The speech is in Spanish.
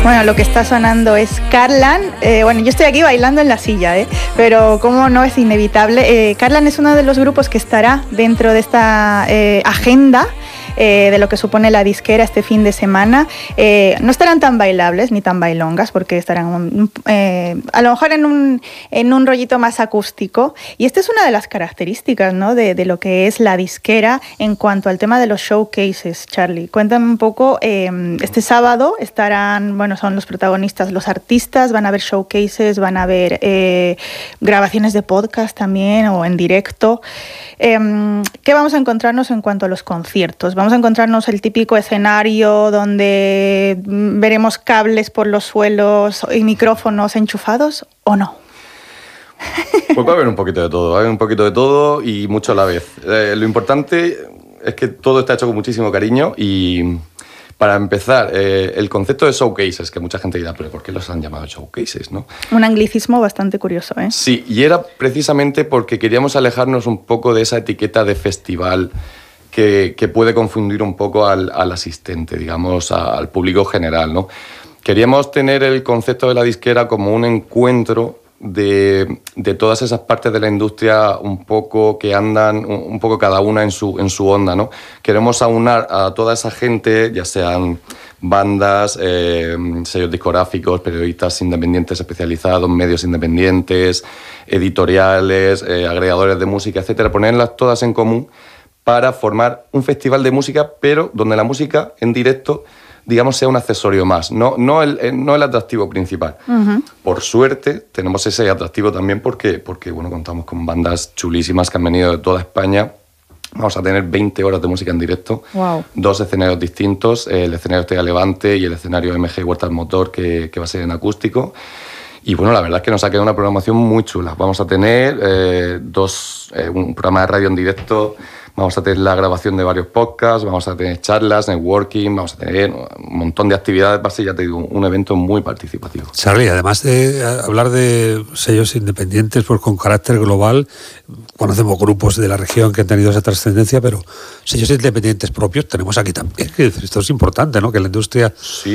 Bueno, lo que está sonando es Carlan. Bueno, yo estoy aquí bailando en la silla, pero como no es inevitable. Carlan es uno de los grupos que estará dentro de esta agenda de lo que supone la disquera este fin de semana. No estarán tan bailables ni tan bailongas porque estarán a lo mejor en un rollito más acústico, y esta es una de las características, ¿no?, de lo que es la disquera en cuanto al tema de los showcases. Charlie, cuéntame un poco. Este sábado estarán, bueno, son los protagonistas los artistas, van a haber showcases, van a haber grabaciones de podcast también o en directo. ¿Qué vamos a encontrarnos en cuanto a los conciertos? ¿Vamos a encontrarnos el típico escenario donde veremos cables por los suelos y micrófonos enchufados o no? Pues va a haber un poquito de todo, va a haber un poquito de todo y mucho a la vez. Lo importante es que todo está hecho con muchísimo cariño y, para empezar, el concepto de showcases, que mucha gente dirá, pero ¿por qué los han llamado showcases, no? Un anglicismo bastante curioso, ¿eh? Sí, y era precisamente porque queríamos alejarnos un poco de esa etiqueta de festival que puede confundir un poco al asistente, digamos, al público general, ¿no? Queríamos tener el concepto de la disquera como un encuentro de todas esas partes de la industria un poco que andan un poco cada una en su onda, ¿no? Queremos aunar a toda esa gente, ya sean bandas, sellos discográficos, periodistas independientes especializados, medios independientes, editoriales, agregadores de música, etcétera, ponerlas todas en común para formar un festival de música, pero donde la música en directo, digamos, sea un accesorio más, no el atractivo principal. Uh-huh. Por suerte, tenemos ese atractivo también porque bueno, contamos con bandas chulísimas que han venido de toda España. Vamos a tener 20 horas de música en directo, wow. 2 escenarios distintos, el escenario Ortega Levante y el escenario MG Huerta del Motor, que va a ser en acústico. Y bueno, la verdad es que nos ha quedado una programación muy chula. Vamos a tener un programa de radio en directo, vamos a tener la grabación de varios podcasts, vamos a tener charlas, networking, vamos a tener un montón de actividades. Va a ser, ya te digo, un evento muy participativo. Charlie, además de hablar de sellos independientes pues con carácter global, conocemos grupos de la región que han tenido esa trascendencia, pero sellos independientes propios tenemos aquí también. Esto es importante, ¿no? Que la industria... Sí.